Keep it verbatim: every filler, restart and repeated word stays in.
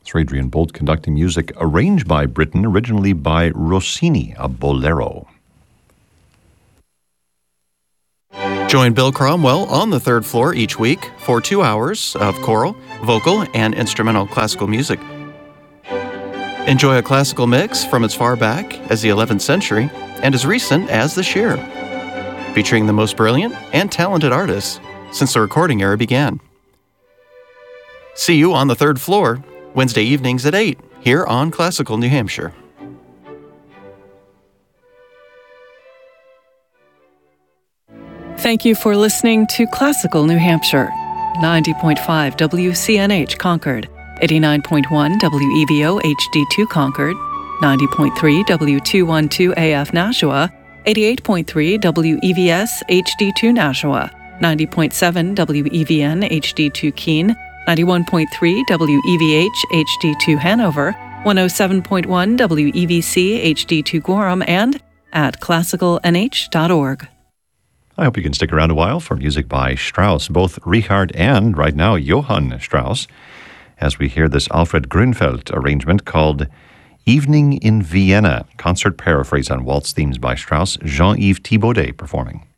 Sir Adrian Bolt conducting music arranged by Britten, originally by Rossini, a bolero. Join Bill Cromwell on the third floor each week for two hours of choral, vocal, and instrumental classical music. Enjoy a classical mix from as far back as the eleventh century and as recent as this year, featuring the most brilliant and talented artists since the recording era began. See you on the third floor, Wednesday evenings at eight, here on Classical New Hampshire. Thank you for listening to Classical New Hampshire, ninety point five W C N H Concord, eighty-nine point one W E V O H D two Concord, ninety point three W two twelve A F Nashua, eighty-eight point three W E V S H D two Nashua, ninety point seven W E V N H D two Keene, ninety-one point three W E V H H D two Hanover, one oh seven point one W E V C H D two Gorham, and at classical n h dot org. I hope you can stick around a while for music by Strauss, both Richard and, right now, Johann Strauss, as we hear this Alfred Grünfeld arrangement called Evening in Vienna, concert paraphrase on waltz themes by Strauss, Jean-Yves Thibaudet performing.